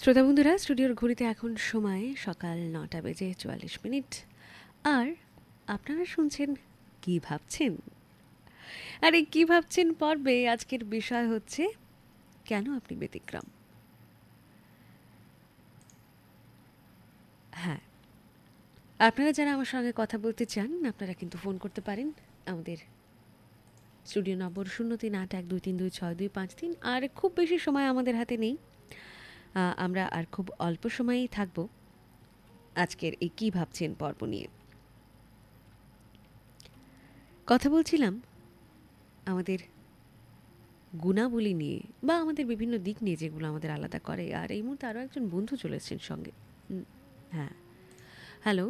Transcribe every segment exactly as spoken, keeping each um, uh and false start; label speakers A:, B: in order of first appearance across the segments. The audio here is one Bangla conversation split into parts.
A: শ্রোতা বন্ধুরা, স্টুডিওর ঘড়িতে এখন সময় সকাল নটা বেজে চুয়াল্লিশ মিনিট। আর আপনারা শুনছেন কি ভাবছেন। আর এই কি ভাবছেন পর্বে আজকের বিষয় হচ্ছে কেন আপনি ব্যতিক্রম। হ্যাঁ, আপনারা যারা আমার সঙ্গে কথা বলতে চান আপনারা কিন্তু ফোন করতে পারেন আমাদের স্টুডিও নম্বর শূন্য তিন আট এক দুই তিন দুই ছয় দুই পাঁচ তিন। আর খুব বেশি সময় আমাদের হাতে নেই, আমরা আর খুব অল্প সময়েই থাকব আজকের এই কি ভাবছেন পর্ব নিয়ে। কথা বলছিলাম আমাদের গুণাবলী নিয়ে বা আমাদের বিভিন্ন দিক নিয়ে যেগুলো আমাদের আলাদা করে। আর এই মুহূর্তে আরও একজন বন্ধু চলে এসেছেন সঙ্গে। হ্যাঁ, হ্যালো।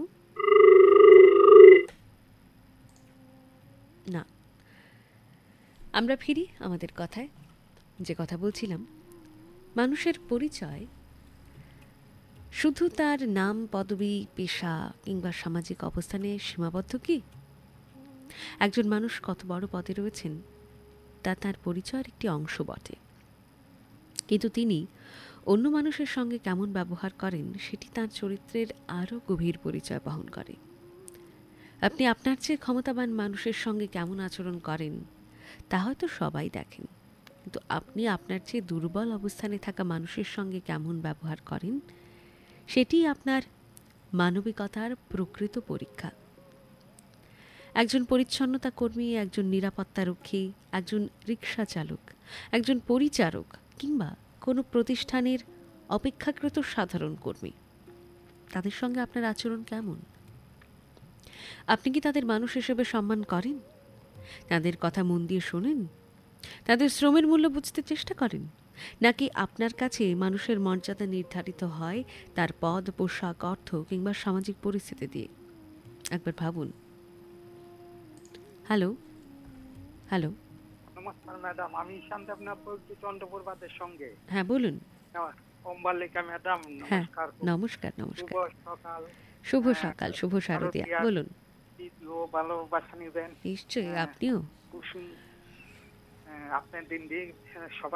A: না, আমরা ফিরি আমাদের কথায়। যে কথা বলছিলাম, মানুষের পরিচয় শুধু তার নাম, পদবি, পেশা কিংবা সামাজিক অবস্থানে সীমাবদ্ধ কি? একজন মানুষ কত বড় পদে রয়েছেন তা তার পরিচয়ের একটি অংশ বটে, কিন্তু তিনি অন্য মানুষের সঙ্গে কেমন ব্যবহার করেন সেটি তার চরিত্রের আরও গভীর পরিচয় বহন করে। আপনি আপনার চেয়ে ক্ষমতাবান মানুষের সঙ্গে কেমন আচরণ করেন তা হয়তো সবাই দেখেন, কিন্তু আপনি আপনার চেয়ে দুর্বল অবস্থানে থাকা মানুষের সঙ্গে কেমন ব্যবহার করেন সেটি আপনার মানবিকতার প্রকৃত পরীক্ষা। একজন পরিচ্ছন্নতা কর্মী, একজন নিরাপত্তারক্ষী, একজন রিক্সা চালক, একজন পরিচারক কিংবা কোনো প্রতিষ্ঠানের অপেক্ষাকৃত সাধারণ কর্মী, তাদের সঙ্গে আপনার আচরণ কেমন? আপনি কি তাদের মানুষ হিসেবে সম্মান করেন? তাদের কথা মন দিয়ে শোনেন? তাদের শ্রমের মূল্য বুঝতে চেষ্টা করেন? নাকি আপনার কাছে মানুষের মর্যাদা নির্ধারিত হয় তার পদ, পোশাক, অর্থ কিংবা সামাজিক পরিস্থিতি দিয়ে? একবার ভাবুন। হ্যালো হ্যালো
B: নমস্কার ম্যাডাম, আমি শান্তাবনা বলছি চন্দ্রপুর বাদের সঙ্গে।
A: হ্যাঁ, বলুন।
B: অম্বালিকা ম্যাডাম,
A: হ্যাঁ,
B: নমস্কার।
A: নমস্কার নমস্কার।
B: শুভ সকাল।
A: শুভ সকাল, শুভ শারদিয়া। বলুন।
B: ভালোবাসা নিবেন
A: নিশ্চয়ই, আপনিও।
B: কুসুম। আপনার দিন দিন সবাই